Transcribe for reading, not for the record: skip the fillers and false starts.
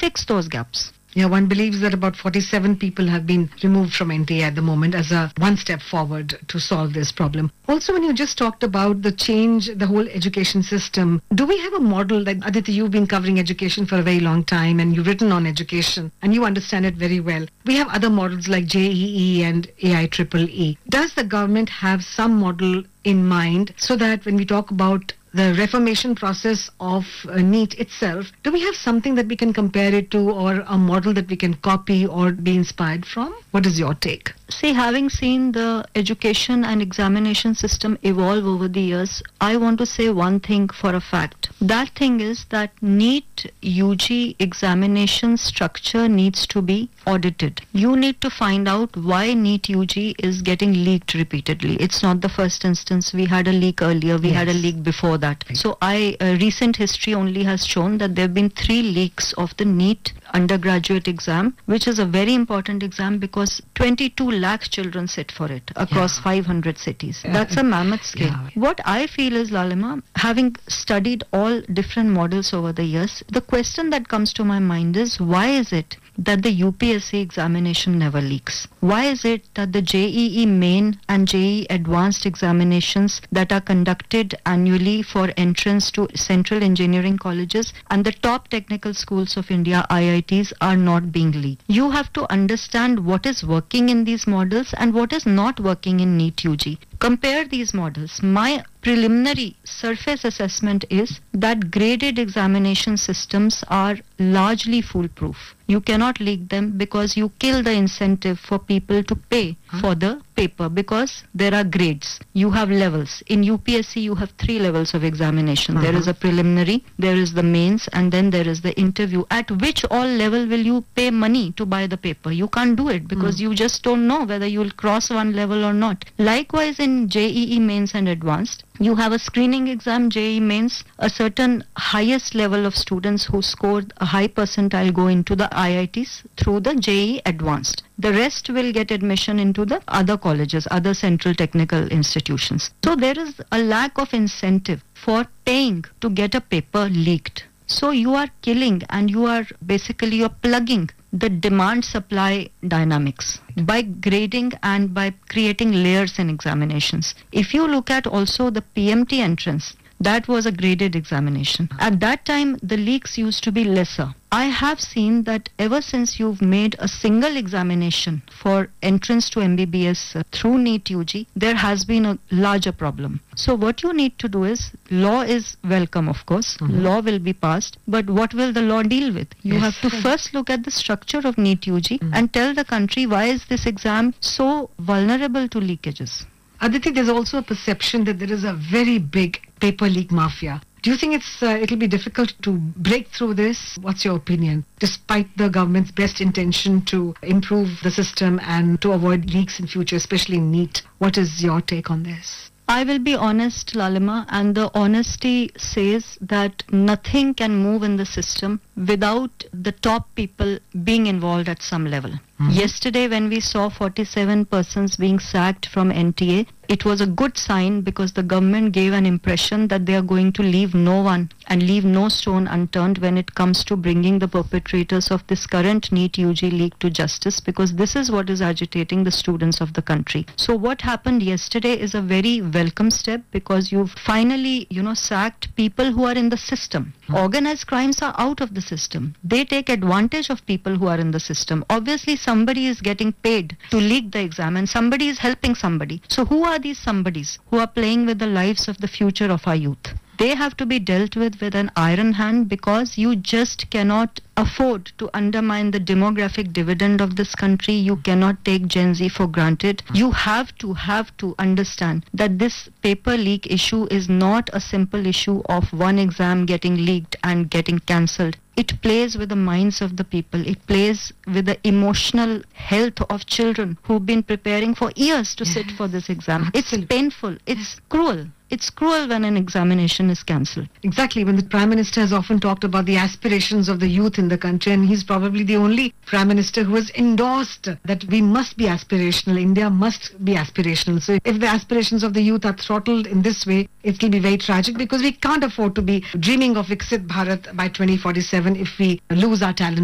fix those gaps. Yeah, one believes that about 47 people have been removed from NTA at the moment as a one step forward to solve this problem. Also, when you just talked about the change, the whole education system, do we have a model that, Aditi, you've been covering education for a very long time and you've written on education and you understand it very well. We have other models like JEE and AIEEE. Does the government have some model in mind so that when we talk about the reformation process of NEET itself, do we have something that we can compare it to or a model that we can copy or be inspired from? What is your take? See, having seen the education and examination system evolve over the years, I want to say one thing for a fact. That thing is that NEET UG examination structure needs to be audited. You need to find out why NEET UG is getting leaked repeatedly. It's not the first instance. We had a leak earlier. We had a leak before that. So recent history only has shown that there have been 3 leaks of the NEET undergraduate exam, which is a very important exam because 22 lakh children sit for it across 500 cities. That's a mammoth scale. What I feel is, Lalima, having studied all different models over the years, the question that comes to my mind is, why is it that the UPSC examination never leaks? Why is it that the JEE main and JEE advanced examinations that are conducted annually for entrance to central engineering colleges and the top technical schools of India, IITs, are not being leaked? You have to understand what is working in these models and what is not working in NEET UG. Compare these models. My preliminary surface assessment is that graded examination systems are largely foolproof. You cannot leak them because you kill the incentive for people to pay for the paper because there are grades. You have levels. In UPSC, you have 3 levels of examination. There is a preliminary, there is the mains, and then there is the interview. At which all level will you pay money to buy the paper? You can't do it because you just don't know whether you will cross one level or not. Likewise, in JEE mains and advanced, you have a screening exam, JEE mains, a certain highest level of students who scored a high percentile go into the IITs through the JEE advanced. The rest will get admission into the other colleges, other central technical institutions. So there is a lack of incentive for paying to get a paper leaked. So you are killing and you're plugging the demand-supply dynamics by grading and by creating layers in examinations. If you look at also the PMT entrance, that was a graded examination. At that time, the leaks used to be lesser. I have seen that ever since you've made a single examination for entrance to MBBS through NEET UG, there has been a larger problem. So what you need to do is, law is welcome, of course. Law will be passed. But what will the law deal with? You have to first look at the structure of NEET UG and tell the country why is this exam so vulnerable to leakages. Aditi, there's also a perception that there is a very big paper leak mafia. Do you think it'll be difficult to break through this? What's your opinion? Despite the government's best intention to improve the system and to avoid leaks in future, especially in NEET, what is your take on this? I will be honest, Lalima, and the honesty says that nothing can move in the system without the top people being involved at some level. Yesterday, when we saw 47 persons being sacked from NTA, it was a good sign because the government gave an impression that they are going to leave no one and leave no stone unturned when it comes to bringing the perpetrators of this current NEET UG leak to justice, because this is what is agitating the students of the country. So what happened yesterday is a very welcome step because you've finally, sacked people who are in the system. Organized crimes are out of the system. They take advantage of people who are in the system. Obviously, somebody is getting paid to leak the exam and somebody is helping somebody. So who are these somebodies who are playing with the lives of the future of our youth? They have to be dealt with an iron hand because you just cannot afford to undermine the demographic dividend of this country. You cannot take Gen Z for granted. You have to understand that this paper leak issue is not a simple issue of one exam getting leaked and getting cancelled. It plays with the minds of the people. It plays with the emotional health of children who've been preparing for years to sit for this exam. Absolutely. It's painful. It's cruel. It's cruel when an examination is cancelled. Exactly. When the Prime Minister has often talked about the aspirations of the youth in the country, and he's probably the only Prime Minister who has endorsed that we must be aspirational. India must be aspirational. So if the aspirations of the youth are throttled in this way, it will be very tragic because we can't afford to be dreaming of Viksit Bharat by 2047 if we lose our talent